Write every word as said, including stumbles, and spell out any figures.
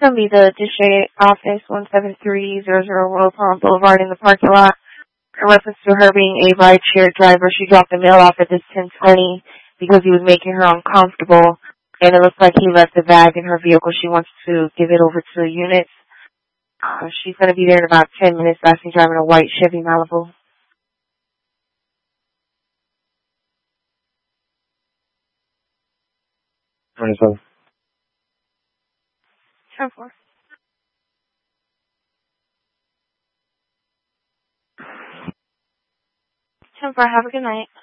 Gonna be the district office, one seven three zero zero World Palm Boulevard in the parking lot. In reference to her being a rideshare driver, she dropped the mail off at this ten twenty because he was making her uncomfortable, and it looks like he left the bag in her vehicle. She wants to give it over to the units. Uh, she's going to be there in about ten minutes. Last seen driving a white Chevy Malibu. twenty-seven. ten four. ten four, have a good night.